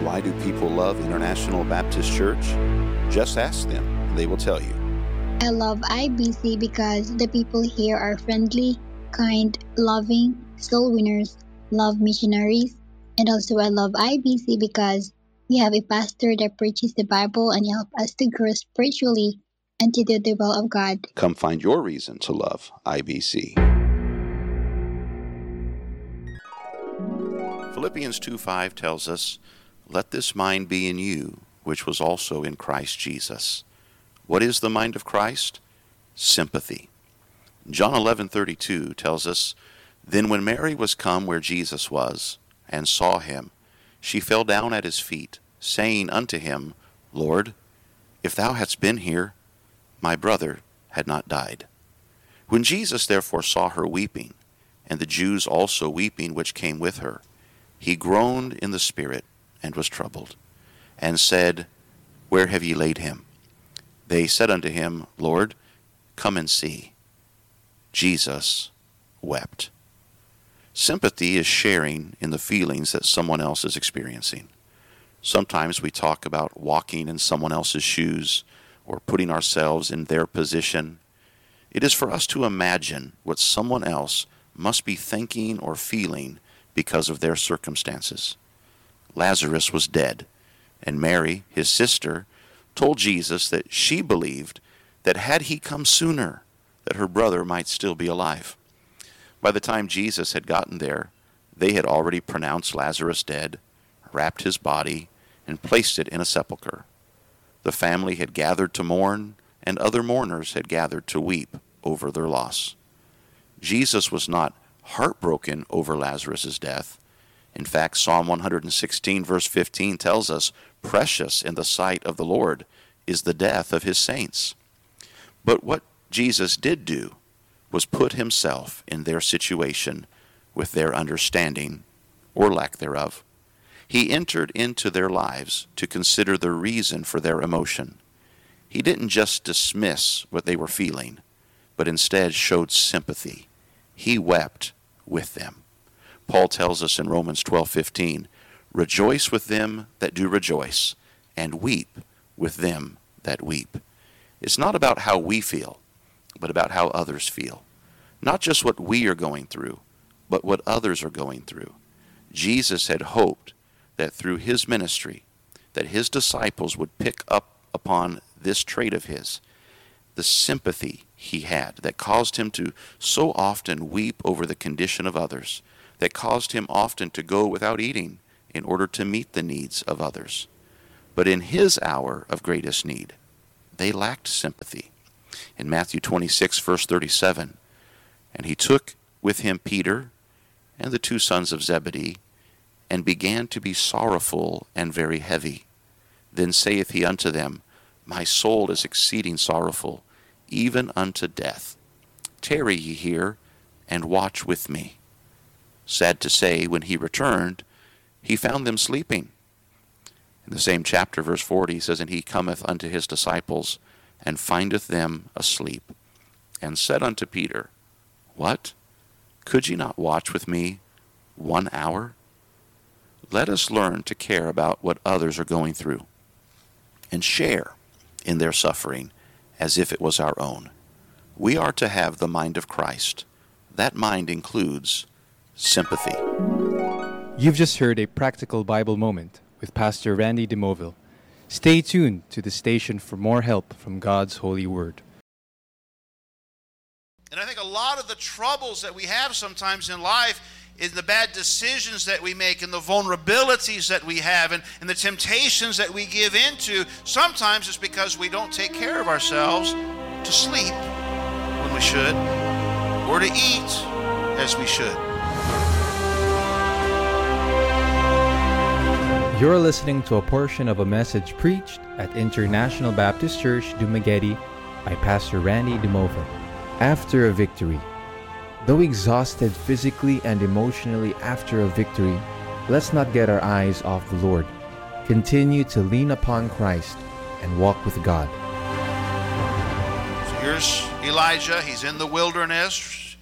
Why do people love International Baptist Church? Just ask them, and they will tell you. I love IBC because the people here are friendly, kind, loving, soul winners, love missionaries. And also I love IBC because we have a pastor that preaches the Bible and help us to grow spiritually and to do the will of God. Come find your reason to love IBC. Philippians 2:5 tells us, "Let this mind be in you, which was also in Christ Jesus." What is the mind of Christ? Sympathy. John 11:32 tells us, "Then when Mary was come where Jesus was, and saw him, she fell down at his feet, saying unto him, Lord, if thou hadst been here, my brother had not died." When Jesus therefore saw her weeping, and the Jews also weeping which came with her, he groaned in the spirit, and was troubled, and said, Where have ye laid him? They said unto him, Lord, come and see. Jesus wept. Sympathy is sharing in the feelings that someone else is experiencing. Sometimes we talk about walking in someone else's shoes or putting ourselves in their position. It is for us to imagine what someone else must be thinking or feeling because of their circumstances. Lazarus was dead, and Mary, his sister, told Jesus that she believed that had he come sooner, that her brother might still be alive. By the time Jesus had gotten there, they had already pronounced Lazarus dead, wrapped his body, and placed it in a sepulchre. The family had gathered to mourn, and other mourners had gathered to weep over their loss. Jesus was not heartbroken over Lazarus' death. In fact, Psalm 116 verse 15 tells us, "Precious in the sight of the Lord is the death of his saints." But what Jesus did do was put himself in their situation with their understanding or lack thereof. He entered into their lives to consider the reason for their emotion. He didn't just dismiss what they were feeling, but instead showed sympathy. He wept with them. Paul tells us in Romans 12:15, "Rejoice with them that do rejoice, and weep with them that weep." It's not about how we feel, but about how others feel. Not just what we are going through, but what others are going through. Jesus had hoped that through his ministry, that his disciples would pick up upon this trait of his, the sympathy he had that caused him to so often weep over the condition of others, that caused him often to go without eating in order to meet the needs of others. But in his hour of greatest need, they lacked sympathy. In Matthew 26, verse 37, "And he took with him Peter and the two sons of Zebedee, and began to be sorrowful and very heavy. Then saith he unto them, My soul is exceeding sorrowful, even unto death. Tarry ye here, and watch with me." Sad to say, when he returned, he found them sleeping. In the same chapter, verse 40, he says, "And he cometh unto his disciples, and findeth them asleep, and said unto Peter, What? Could ye not watch with me 1 hour?" Let us learn to care about what others are going through, and share in their suffering as if it was our own. We are to have the mind of Christ. That mind includes sympathy. You've just heard a practical Bible moment with Pastor Randy DeMoville. Stay tuned to the station for more help from God's holy word. And I think a lot of the troubles that we have sometimes in life is the bad decisions that we make and the vulnerabilities that we have and the temptations that we give into. Sometimes it's because we don't take care of ourselves to sleep when we should, or to eat as we should. You're listening to a portion of a message preached at International Baptist Church, Dumaguete by Pastor Randy DeMoville. After a victory. Though exhausted physically and emotionally after a victory, let's not get our eyes off the Lord. Continue to lean upon Christ and walk with God. So here's Elijah. He's in the wilderness,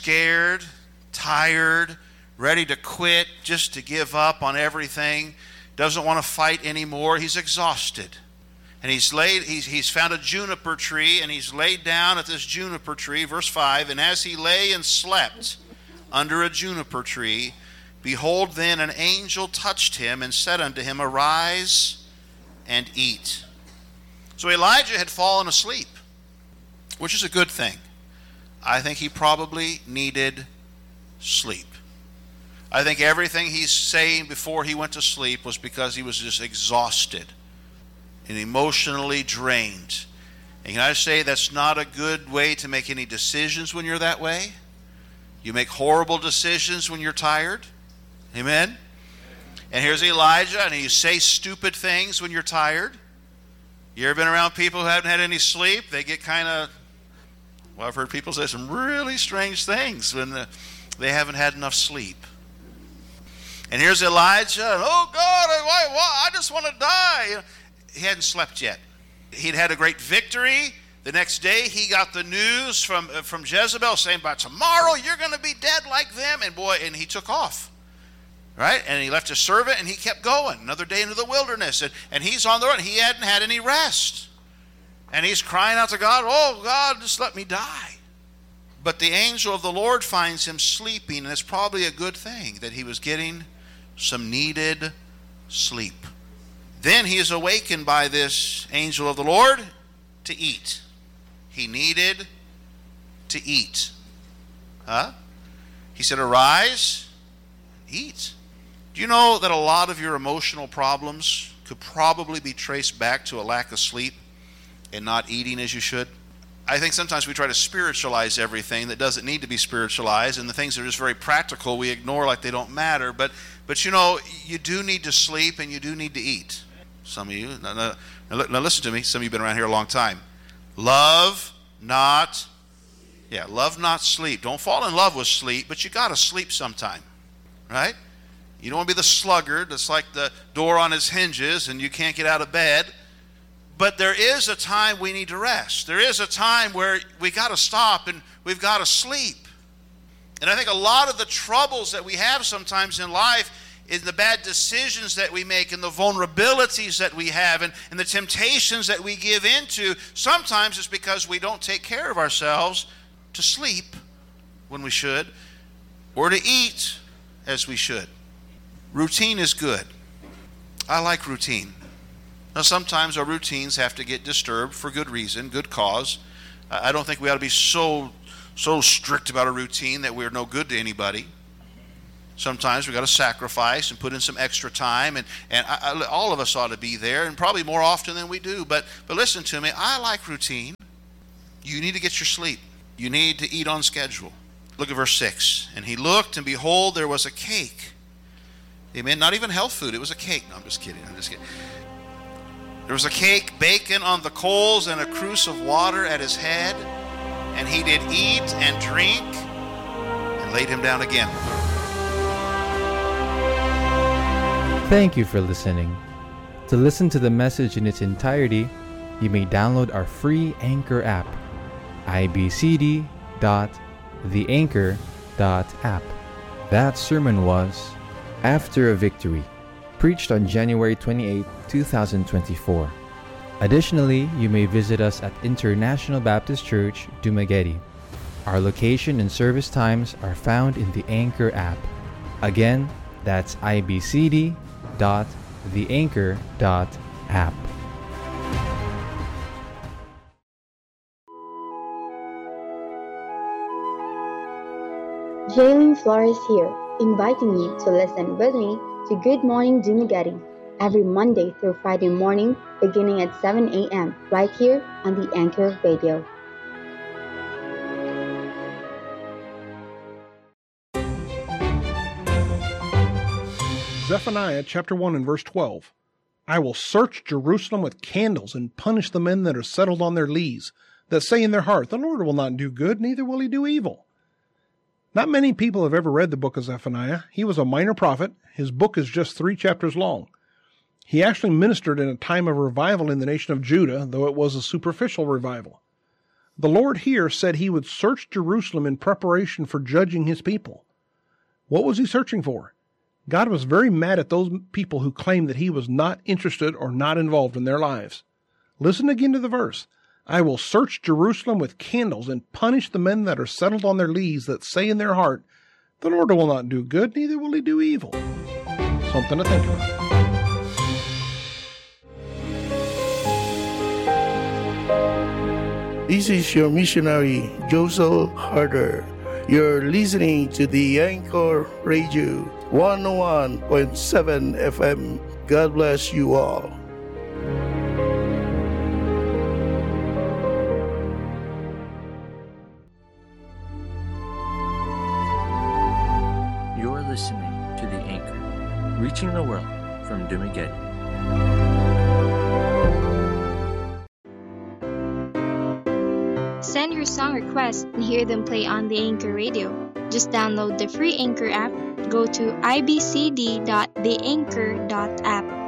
scared, tired, ready to quit, just to give up on everything. doesn't want to fight anymore. He's exhausted. And he's found a juniper tree, and he's laid down at this juniper tree, verse 5, and as he lay and slept under a juniper tree, behold, then an angel touched him and said unto him, Arise and eat. So Elijah had fallen asleep, which is a good thing. I think he probably needed sleep. I think everything he's saying before he went to sleep was because he was just exhausted and emotionally drained. And can I say that's not a good way to make any decisions when you're that way? You make horrible decisions when you're tired. Amen? And here's Elijah, and you say stupid things when you're tired. You ever been around people who haven't had any sleep? They get kind of, well, I've heard people say some really strange things when they haven't had enough sleep. And here's Elijah, and, oh God, I just want to die. He hadn't slept yet. He'd had a great victory. The next day he got the news from Jezebel saying, by tomorrow you're going to be dead like them. And he took off. Right? And he left his servant and he kept going. Another day into the wilderness. And he's on the road. He hadn't had any rest. And he's crying out to God, oh God, just let me die. But the angel of the Lord finds him sleeping, and it's probably a good thing that he was getting some needed sleep. Then he is awakened by this angel of the Lord to eat. He needed to eat. He said, arise, eat. Do you know that a lot of your emotional problems could probably be traced back to a lack of sleep and not eating as you should? I think sometimes we try to spiritualize everything that doesn't need to be spiritualized, and the things that are just very practical we ignore like they don't matter. But you know, you do need to sleep and you do need to eat. Some of you, now listen to me, some of you have been around here a long time. Love not sleep. Don't fall in love with sleep, but you got to sleep sometime, right? You don't want to be the sluggard that's like the door on its hinges and you can't get out of bed. But there is a time we need to rest. There is a time where we got to stop and we've got to sleep. And I think a lot of the troubles that we have sometimes in life is the bad decisions that we make and the vulnerabilities that we have and the temptations that we give into. Sometimes it's because we don't take care of ourselves to sleep when we should or to eat as we should. Routine is good. I like routine. Now, sometimes our routines have to get disturbed for good reason, good cause. I don't think we ought to be so strict about a routine that we're no good to anybody. Sometimes we've got to sacrifice and put in some extra time, and all of us ought to be there, and probably more often than we do. But listen to me, I like routine. You need to get your sleep. You need to eat on schedule. Look at verse 6. And he looked, and behold, there was a cake. Amen. Not even health food. It was a cake. No, I'm just kidding. There was a cake, bacon on the coals, and a cruse of water at his head. And he did eat and drink, and laid him down again. Thank you for listening. To listen to the message in its entirety, you may download our free Anchor app, ibcd.theanchor.app. That sermon was After a Victory, preached on January 28, 2024. Additionally, you may visit us at International Baptist Church, Dumaguete. Our location and service times are found in the Anchor app. Again, that's ibcd.theanchor.app. Jaylene Flores here, inviting you to listen with me to Good Morning Dumaguete every Monday through Friday morning beginning at 7 a.m. right here on the Anchor Radio. Zephaniah chapter 1 and verse 12. I will search Jerusalem with candles and punish the men that are settled on their lees, that say in their heart, the Lord will not do good, neither will he do evil. Not many people have ever read the book of Zephaniah. He was a minor prophet. His book is just 3 chapters long. He actually ministered in a time of revival in the nation of Judah, though it was a superficial revival. The Lord here said he would search Jerusalem in preparation for judging his people. What was he searching for? God was very mad at those people who claimed that he was not interested or not involved in their lives. Listen again to the verse. I will search Jerusalem with candles and punish the men that are settled on their lees that say in their heart, the Lord will not do good, neither will he do evil. Something to think about. This is your missionary, Josel Harder. You're listening to the Anchor Radio 101.7 FM. God bless you all. You're listening to The Anchor, reaching the world from Dumaguete. Send your song requests and hear them play on the Anchor Radio. Just download the free Anchor app, go to ibcd.theanchor.app,